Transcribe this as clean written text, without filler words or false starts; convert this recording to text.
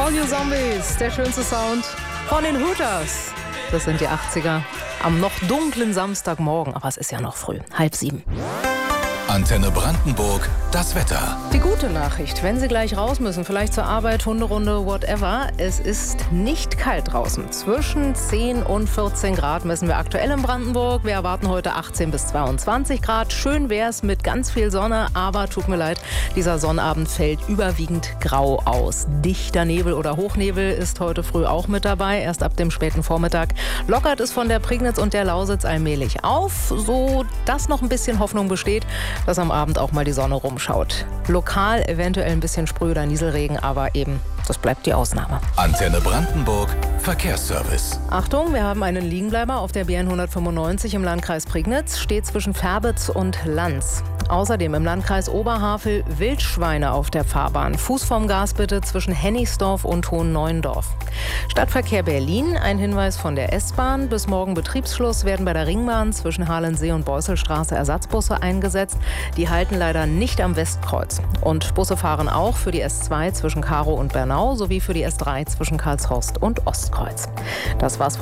All You Zombies, der schönste Sound von den Hooters. Das sind die 80er. Am noch dunklen Samstagmorgen, aber es ist ja noch früh, 6:30. Antenne Brandenburg, das Wetter. Die gute Nachricht, wenn Sie gleich raus müssen, vielleicht zur Arbeit, Hunderunde, whatever, es ist nicht kalt draußen. Zwischen 10 und 14 Grad messen wir aktuell in Brandenburg. Wir erwarten heute 18 bis 22 Grad. Schön wär's mit ganz viel Sonne, aber tut mir leid, dieser Sonnabend fällt überwiegend grau aus. Dichter Nebel oder Hochnebel ist heute früh auch mit dabei, erst ab dem späten Vormittag. Lockert es von der Prignitz und der Lausitz allmählich auf, so dass noch ein bisschen Hoffnung besteht, dass am Abend auch mal die Sonne rumschaut. Lokal eventuell ein bisschen Sprüh- oder Nieselregen, aber eben, das bleibt die Ausnahme. Antenne Brandenburg, Verkehrsservice. Achtung, wir haben einen Liegenbleiber auf der BN 195 im Landkreis Prignitz, steht zwischen Verbitz und Lanz. Außerdem im Landkreis Oberhavel Wildschweine auf der Fahrbahn. Fuß vom Gas bitte zwischen Hennigsdorf und Hohenneuendorf. Stadtverkehr Berlin, ein Hinweis von der S-Bahn. Bis morgen Betriebsschluss werden bei der Ringbahn zwischen Halensee und Beusselstraße Ersatzbusse eingesetzt. Die halten leider nicht am Westkreuz. Und Busse fahren auch für die S2 zwischen Karow und Bernau sowie für die S3 zwischen Karlshorst und Ostkreuz. Das war's von